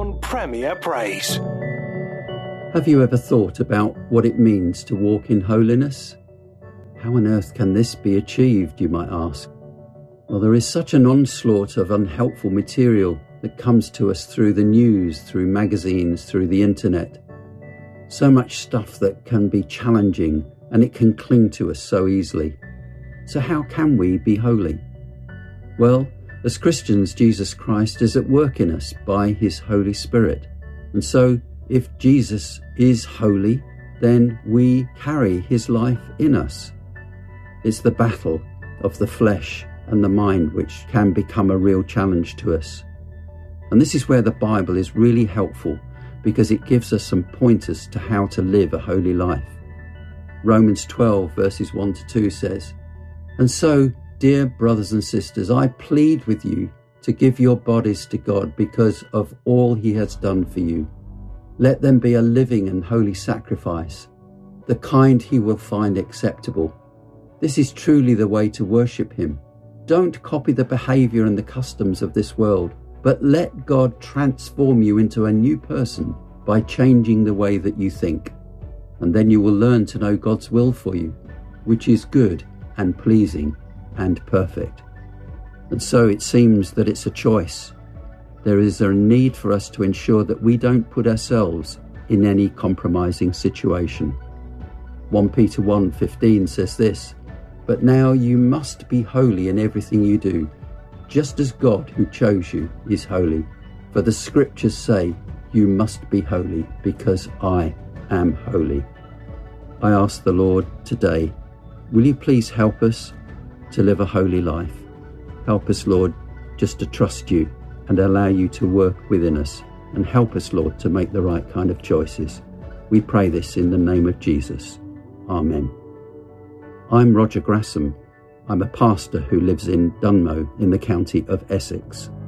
on Premier Praise. Have you ever thought about what it means to walk in holiness? How on earth can this be achieved, you might ask? Well, there is such an onslaught of unhelpful material that comes to us through the news, through magazines, through the internet. So much stuff that can be challenging, and it can cling to us so easily. So how can we be holy? Well, as Christians, Jesus Christ is at work in us by his Holy Spirit. And so, if Jesus is holy, then we carry his life in us. It's the battle of the flesh and the mind which can become a real challenge to us. And this is where the Bible is really helpful, because it gives us some pointers to how to live a holy life. Romans 12 verses 1 to 2 says, "And so, dear brothers and sisters, I plead with you to give your bodies to God because of all he has done for you. Let them be a living and holy sacrifice, the kind he will find acceptable. This is truly the way to worship him. Don't copy the behavior and the customs of this world, but let God transform you into a new person by changing the way that you think. And then you will learn to know God's will for you, which is good and pleasing and perfect." And so it seems that it's a choice. There is a need for us to ensure that we don't put ourselves in any compromising situation. 1 Peter 1:15 says this, "But now you must be holy in everything you do, just as God who chose you is holy. For the scriptures say, you must be holy because I am holy." I ask the Lord today, will you please help us to live a holy life? Help us, Lord, just to trust you and allow you to work within us, and help us, Lord, to make the right kind of choices. We pray this in the name of Jesus. Amen. I'm Roger Grassam. I'm a pastor who lives in Dunmow in the county of Essex.